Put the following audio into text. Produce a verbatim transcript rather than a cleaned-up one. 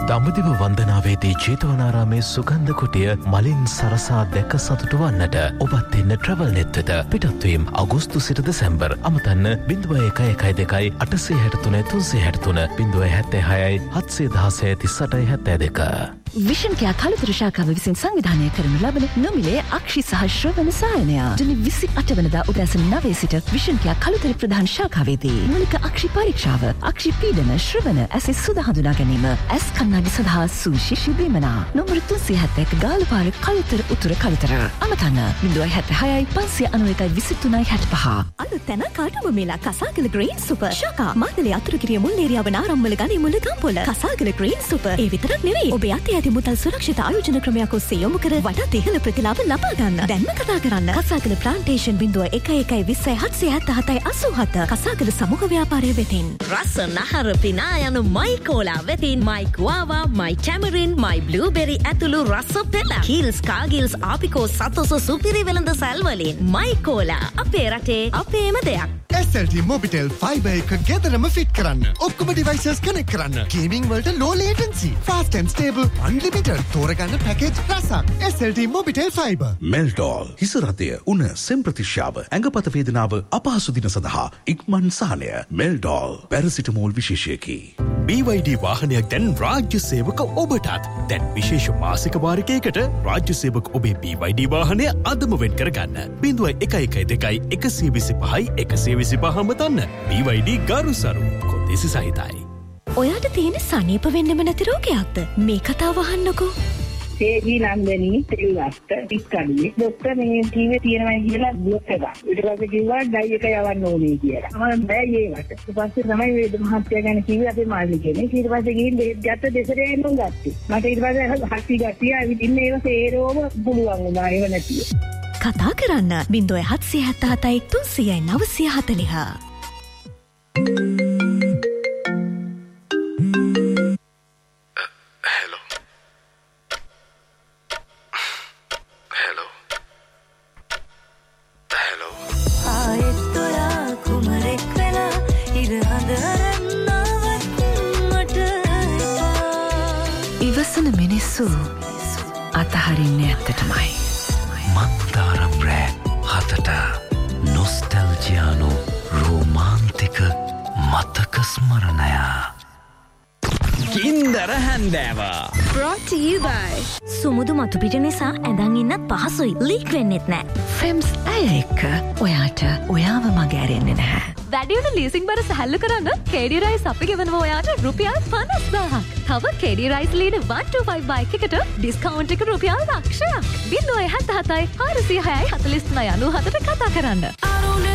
දඹදිව වන්දනාවේදී ජේතවනාරාමේ සුගන්ධ කුටිය මලින් සරසා දැක සතුටු වන්නට ඔබත් එන්න ට්‍රැවල් නෙට් වෙත. පිටත්වීම අගෝස්තු සිට දෙසැම්බර්. අමතන්න ज़ीरो एक एक एक दो आठ छह आठ तीन तीन छह आठ तीन ज़ीरो सात छह सात एक ज़ीरो तीस आठ सात दो. විෂන් කියා කලුතර ශාඛාව විසින් සංවිධානය කරනු ලබන නොමිලේ අක්ෂි සහ ශ්‍රවණ සායනය ජුනි විසිඅට වෙනිදා උදෑසන නවය සිට විෂන් කියා කලුතර ප්‍රධාන ශාඛාවේදී මූලික අක්ෂි පරීක්ෂාව, අක්ෂි පීඩන, ශ්‍රවණ, ඇස් සුද හඳුනා ගැනීම, ඇස් කණ්ණාඩි සඳහා සුවිශේෂී දීමනා නම්බර තුන්සිය හැත්තෑ එක ගාලපාර කලුතර උතුර කලුතර. අමතන්න ज़ीरो सात छह पाँच नौ एक एक दो तीन आठ पाँच. අලුත් තැන කාටුම මේලා කසාගල ග්‍රීන් සුපර් ශාඛා මාතලේ අතුරුගිරිය මුල් ඒරියාව නාරම්මල ගනි මුල ගම්පොළ කසාගල ග්‍රීන් සුපර්. ඒ විතරක් නෙවෙයි ඔබ යතේ ඇති මුදල් සුරක්ෂිත ආයෝජන ක්‍රමයක් ඔස්සේ යොමු කර වඩාත් ඉහළ ප්‍රතිලාභ ලබා ගන්න. දැන්ම කතා කරන්න කසාගල ප්ලාන්ටේෂන් ज़ीरो एक एक बीस सात सात सात आठ सात කසාගල සමුහ ව්‍යාපාරය වෙතින්. රස නහර පිනා යනු මයි කෝලා වෙතින් මයි ගුආවා, මයි ටැමරින්, මයි බ්ලූබෙරි ඇතුළු රස පෙළ කිල්ස් කාගිල්ස් ආපිකෝ සතොස සුපිරි වෙළඳ සැල් වලින් මයි කෝලා අපේ රටේ අපේම දෙයක්. S L T Mobitel Fiber එක ගෙදරම ෆිට කරන්න. ඔක්කොම devices connect කරන්න. Gaming වලට low latency, fast and stable, unlimited තෝරගන්න package රසක්. S L T Mobitel Fiber. Meldol හිස රතය, උණ, සෙම් ප්‍රතිශ්‍යාව, ඇඟපත වේදනාව, අපහසු දින සඳහා ඉක්මන් සහනය. Meldol paracetamol විශේෂයකි. B Y D වාහනයක් දැන් රාජ්‍ය සේවක ඔබටත්. දැන් විශේෂ මාසික වාරිකයකට රාජ්‍ය සේවක ඔබේ B Y D වාහනය අදම වෙන් කරගන්න. ज़ीरो एक एक दो एक दो पाँच एक විසි පහ මතන්න. B Y D ගරුසරු කොන්දේසි සහිතයි. ඔයාට තියෙන සනීප වෙන්නම නැති රෝගයක්ද? මේ කතාව අහන්නකෝ. සේජී නන්දනී ත්‍රිවස්ත ඉස්කඩුවේ ડોක්ටර් මේ ටීවී තියෙනවා කියලා බ්ලොක් එකක්. ඊට පස්සේ කිව්වා ඩයි එක යවන්න ඕනේ කියලා. මම බෑ ඒකට. ඊට පස්සේ තමයි වේද මහත්තයා ගැන කිව්වේ අපේ මාළි කෙනෙක්. ඊට පස්සේ ගිහින් බෙහෙත් ගත්ත දෙසරේ එන්නුම් ගත්තේ. මට ඊට පස්සේ හස්ති ගත්තිය ඇවිදින්න ඒක සේරෝම පුළුවන් වුණා ඒව නැතිව. කතා කරන්න ज़ीरो सात सात सात तीन नौ नौ चार चार. Hello. Hello. Hello. ආයෙත් තොරා කුමරෙක් වෙලා ඉර හදරන්නවත් මට ඉවසන මිනිස්සු අතහරින්නේ ඇත්තටමයි. මන්දාරම් රෑ හතට නොස්ටැල්ජියානු රෝමාන්තික මතක ස්මරණය. කින්දර හැන්දෑවා. Brought to you by සුමුදු මතු පිට නිසා ඇඳන් ඉන්නත් පහසුයි. ලීක් වෙන්නෙත් නෑ. ෆෙම්ස් ඇය එක්ක ඔයාට ඔයාව මගෑරෙන්නේ නැහැ. වැඩියුණු ලීසින් බර සැහැල්ලු කරන්න කේඩි රයිස් අපි ගෙවනවා ඔයාට රුපියල් පනස් දාහක්. තව කේඩි රයිස් ලීන එකસો පන්සිය බයික් එකට ඩිස්කවුන්ට් එක රුපියල් ලක්ෂයක්. ज़ीरो सात सात හාරසිය හයයි හතළිස් නවය අනූ හතට කතා කරන්න.